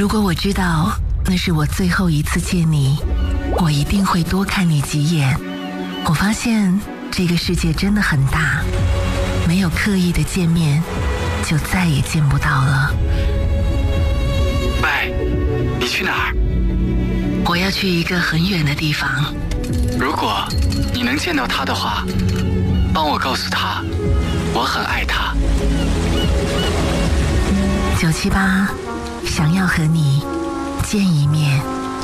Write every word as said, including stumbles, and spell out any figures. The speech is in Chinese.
如果我知道那是我最后一次见你，我一定会多看你几眼。我发现这个世界真的很大，没有刻意的见面，就再也见不到了。 喂，你去哪儿？ 我要去一个很远的地方。 如果你能见到他的话，帮我告诉他，我很爱他。 九七八，想要和你见一面。